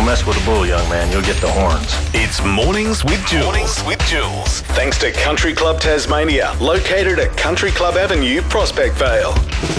Don't mess with the bull, young man. You'll get the horns. It's Mornings with Jules. Mornings with Jules. Thanks to Country Club Tasmania, located at Country Club Avenue, Prospect Vale.